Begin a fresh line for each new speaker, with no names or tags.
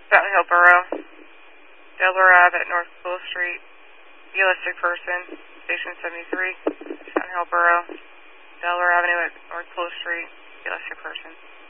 Fountain Hill Borough, Delaware Ave at North Cool Street, electric person, Station 73, Fountain Hill Borough, Delaware Avenue at North Cool Street, electric person.